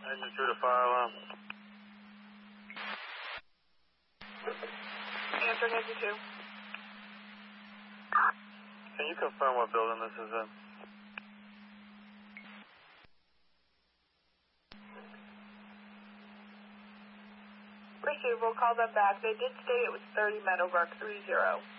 Engine 2 to fire alarm. Answering engine 2. Can you confirm what building this is in? Received, we'll call them back. They did state it was 30 Meadowbrook 30.